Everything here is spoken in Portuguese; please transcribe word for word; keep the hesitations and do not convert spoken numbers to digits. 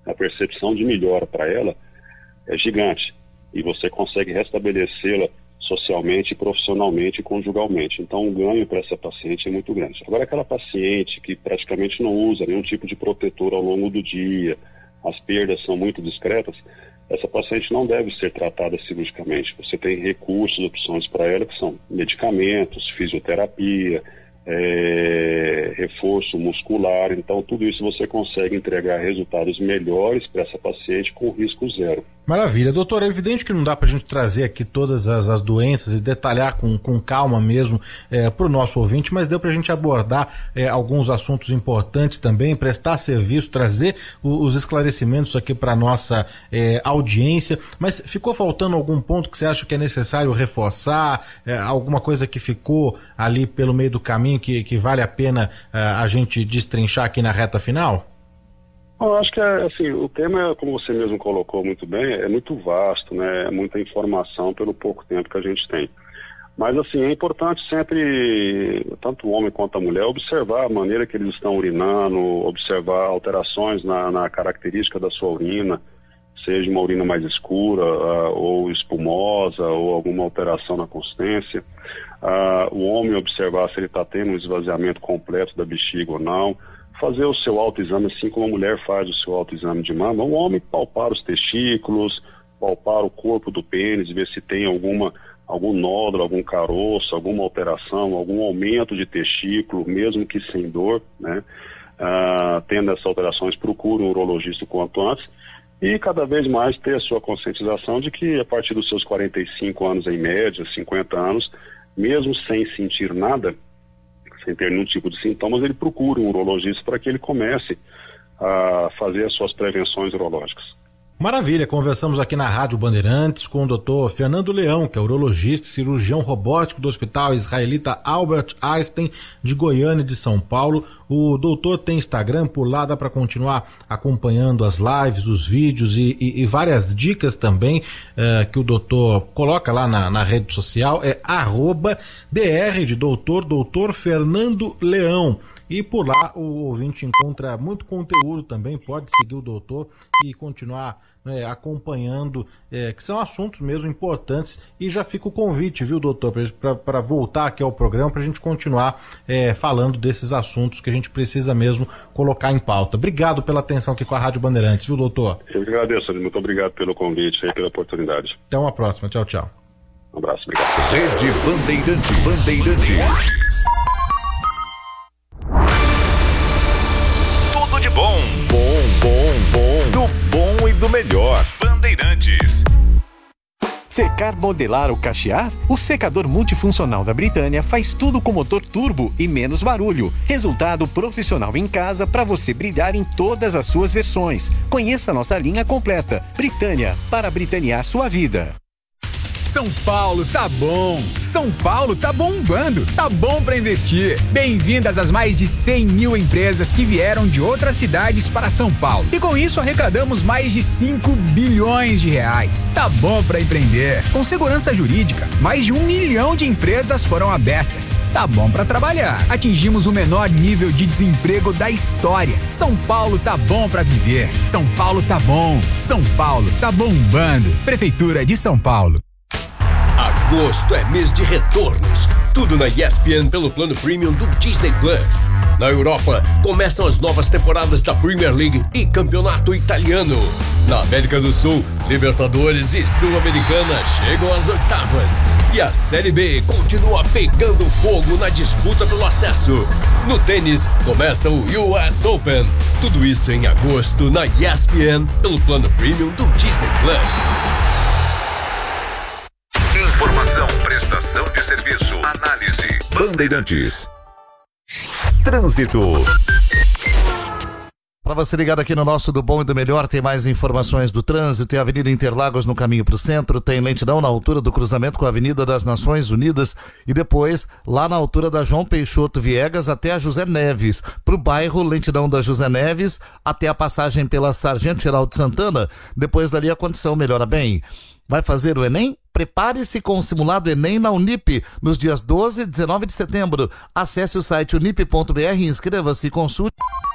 a percepção de melhora para ela é gigante. E você consegue restabelecê-la socialmente, profissionalmente e conjugalmente. Então o ganho para essa paciente é muito grande. Agora, aquela paciente que praticamente não usa nenhum tipo de protetor ao longo do dia, as perdas são muito discretas, essa paciente não deve ser tratada cirurgicamente. Você tem recursos, opções para ela que são medicamentos, fisioterapia, é, reforço muscular. Então tudo isso você consegue entregar resultados melhores para essa paciente com risco zero. Maravilha. Doutor, é evidente que não dá para a gente trazer aqui todas as, as doenças e detalhar com, com calma mesmo é, para o nosso ouvinte, mas deu para a gente abordar é, alguns assuntos importantes também, prestar serviço, trazer o, os esclarecimentos aqui para a nossa é, audiência. Mas ficou faltando algum ponto que você acha que é necessário reforçar, é, alguma coisa que ficou ali pelo meio do caminho que, que vale a pena é, a gente destrinchar aqui na reta final? Eu acho que é, assim, o tema, como você mesmo colocou muito bem, é muito vasto, né? É muita informação pelo pouco tempo que a gente tem. Mas, assim, é importante sempre, tanto o homem quanto a mulher, observar a maneira que eles estão urinando, observar alterações na, na característica da sua urina, seja uma urina mais escura, uh, ou espumosa, ou alguma alteração na consistência. Uh, o homem observar se ele está tendo um esvaziamento completo da bexiga ou não. Fazer o seu autoexame, assim como a mulher faz o seu autoexame de mama. O homem palpar os testículos, palpar o corpo do pênis, ver se tem alguma, algum nódulo, algum caroço, alguma alteração, algum aumento de testículo, mesmo que sem dor, né? Ah, tendo essas alterações, procure um urologista o quanto antes. E cada vez mais ter a sua conscientização de que a partir dos seus quarenta e cinco anos em média, cinquenta anos, mesmo sem sentir nada, sem ter nenhum tipo de sintomas, ele procura um urologista para que ele comece a fazer as suas prevenções urológicas. Maravilha, conversamos aqui na Rádio Bandeirantes com o doutor Fernando Leão, que é urologista e cirurgião robótico do Hospital Israelita Albert Einstein de Goiânia e de São Paulo. O doutor tem Instagram, por lá dá para continuar acompanhando as lives, os vídeos e, e, e várias dicas também uh, que o doutor coloca lá na, na rede social, é arroba dr de doutor, doutor Fernando Leão. E por lá o ouvinte encontra muito conteúdo também, pode seguir o doutor e continuar, né, acompanhando, é, que são assuntos mesmo importantes. E já fica o convite, viu, doutor, para voltar aqui ao programa, para a gente continuar é, falando desses assuntos que a gente precisa mesmo colocar em pauta. Obrigado pela atenção aqui com a Rádio Bandeirantes, viu, doutor? Eu que agradeço, muito obrigado pelo convite e pela oportunidade. Até uma próxima, tchau, tchau. Um abraço, obrigado. Rede Bandeirantes. Bandeirantes. Tudo de bom. Bom, bom, bom. Do bom e do melhor. Bandeirantes. Secar, modelar ou cachear? O secador multifuncional da Britânia faz tudo com motor turbo e menos barulho. Resultado profissional em casa para você brilhar em todas as suas versões. Conheça a nossa linha completa. Britânia, para britanear sua vida. São Paulo tá bom, São Paulo tá bombando, tá bom pra investir. Bem-vindas às mais de cem mil empresas que vieram de outras cidades para São Paulo. E com isso arrecadamos mais de cinco bilhões de reais. Tá bom pra empreender. Com segurança jurídica, mais de um milhão de empresas foram abertas. Tá bom pra trabalhar. Atingimos o menor nível de desemprego da história. São Paulo tá bom pra viver. São Paulo tá bom. São Paulo tá bombando. Prefeitura de São Paulo. Agosto é mês de retornos. Tudo na E S P N pelo plano premium do Disney Plus. Na Europa, começam as novas temporadas da Premier League e Campeonato Italiano. Na América do Sul, Libertadores e Sul-Americana chegam às oitavas. E a Série B continua pegando fogo na disputa pelo acesso. No tênis, começa o U S Open. Tudo isso em agosto na E S P N pelo plano premium do Disney Plus. Informação, prestação de serviço, análise. Bandeirantes. Trânsito. Para você ligado aqui no nosso Do Bom e do Melhor, tem mais informações do trânsito. Tem a Avenida Interlagos no caminho para o centro, tem lentidão na altura do cruzamento com a Avenida das Nações Unidas e depois lá na altura da João Peixoto Viegas até a José Neves. Para o bairro, lentidão da José Neves até a passagem pela Sargento Geraldo Santana. Depois dali a condição melhora bem. Vai fazer o Enem? Prepare-se com o simulado Enem na Unip nos dias doze e dezenove de setembro. Acesse o site unip ponto br e inscreva-se e consulte.